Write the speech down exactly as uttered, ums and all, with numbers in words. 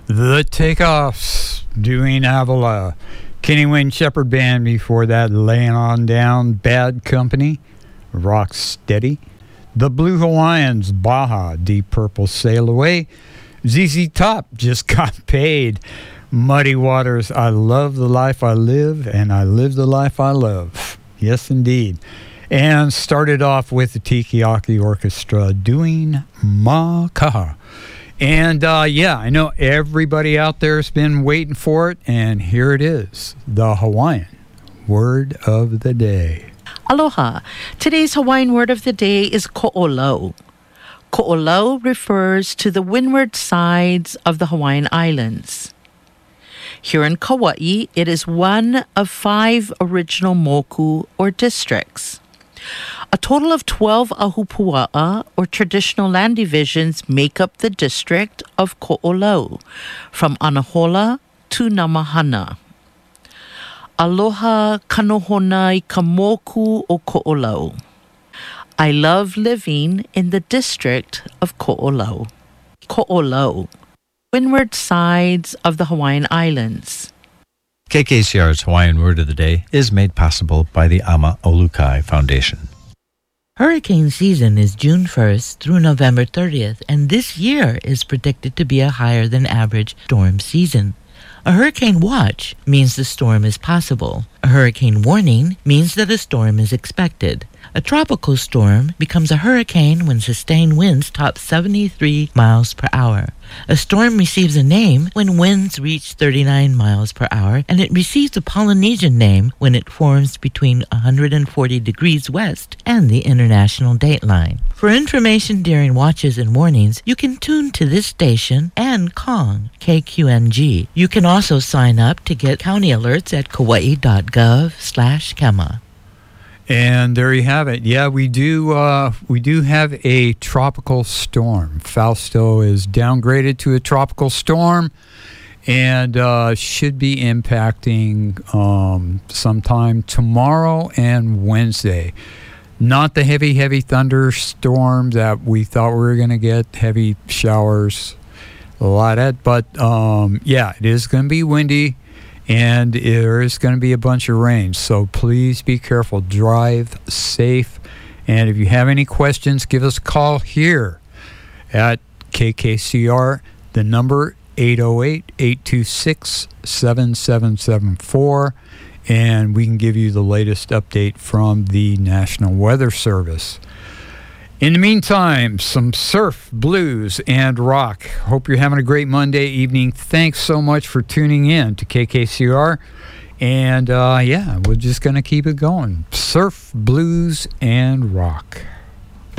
The Takeoffs doing Avila. Kenny Wayne Shepherd Band before that, laying on down Bad Company, Rock Steady. The Blue Hawaiians, Baja, Deep Purple, Sail Away. Z Z Top, Just Got Paid. Muddy Waters, I Love the Life I Live, and I Live the Life I Love. Yes, indeed. And started off with the Tikiaki Orchestra doing Makaha. And, uh, yeah, I know everybody out there has been waiting for it, and here it is, the Hawaiian Word of the Day. Aloha. Today's Hawaiian word of the day is ko'olau. Ko'olau refers to the windward sides of the Hawaiian Islands. Here in Kauai, it is one of five original moku or districts. A total of twelve ahupua'a, or traditional land divisions, make up the district of Ko'olau, from Anahola to Namahana. Aloha kanohona i ka moku o Ko'olau. I love living in the district of Ko'olau. Ko'olau, windward sides of the Hawaiian Islands. K K C R's Hawaiian Word of the Day is made possible by the Ama Olukai Foundation. Hurricane season is June first through November thirtieth, and this year is predicted to be a higher than average storm season. A hurricane watch means the storm is possible. A hurricane warning means that a storm is expected. A tropical storm becomes a hurricane when sustained winds top seventy-three miles per hour. A storm receives a name when winds reach thirty-nine miles per hour, and it receives a Polynesian name when it forms between one hundred forty degrees west and the international dateline. For information during watches and warnings, you can tune to this station and Kong, K Q N G. You can also sign up to get county alerts at kauai.gov slash Kema. And there you have it. Yeah, we do uh, we do have a tropical storm. Fausto is downgraded to a tropical storm and uh, should be impacting um, sometime tomorrow and Wednesday. Not the heavy, heavy thunderstorm that we thought we were going to get, heavy showers, a lot of that. But, um, yeah, it is going to be windy. And there is going to be a bunch of rain, so please be careful. Drive safe. And if you have any questions, give us a call here at K K C R. The number eight oh eight, eight two six, seven seven seven four. And we can give you the latest update from the National Weather Service. In the meantime, some surf, blues, and rock. Hope you're having a great Monday evening. Thanks so much for tuning in to K K C R. And, uh, yeah, we're just going to keep it going. Surf, blues, and rock.